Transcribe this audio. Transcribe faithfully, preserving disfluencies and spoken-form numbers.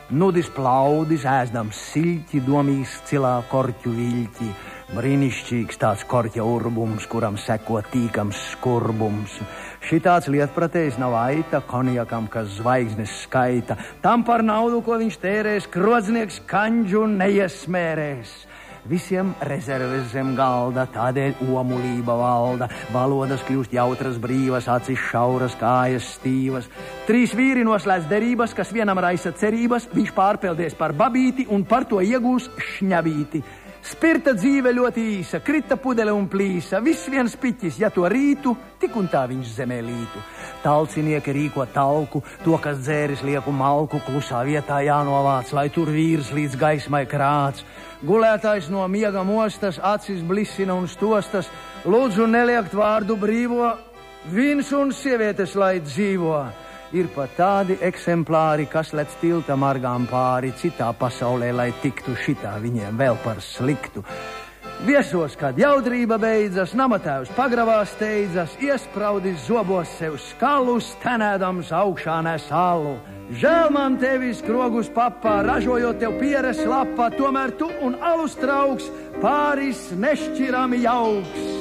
Nudis plaudis, ēzdams siļķi, domīs cilā korķu viļķi. Brīnišķīgs tāds korķa urbums, kuram seko tīkams skurbums. Šitāds lietpratējs nav aita, konjakam, kas zvaigznes skaita. Tam par naudu, ko viņš tērēs, krodznieks kanģu neiesmērēs. Visiem rezerves zem galda, tādēļ omulība valda. Valodas kļūst jautras brīvas, acis šauras, kājas stīvas. Trīs vīri noslēdz derības, kas vienam raisa cerības. Viņš pārpeldies par babīti un par to iegūs šņabīti. Spirta dzīve ļoti īsa, krita pudele un plīsa. Viss viens piķis, ja to rītu, tik un tā viņš zemē lītu. Talcinieki rīko talku, to, kas dzēris lieku malku, klusā vietā jānovāc, lai tur vīrs līdz gaismai krāts. Gulētājs no miega mostas, acis blisina un stostas. Lūdzu neliekt vārdu brīvo, vīns un sievietes, lai dzīvo. Ir pat tādi eksemplāri, kas lec tilta margām pāri, citā pasaulē, lai tiktu, šitā viņiem vēl par sliktu. Viesos, kad jaudrība beidzas, namatēvs pagravā steidzas, iespraudis zobos sev skalu, stenēdams augšā nes alu. Žēl man tevis, krogus papā, ražojot tev pieres lapā, tomēr tu un alus trauks pāris nešķirami jauks.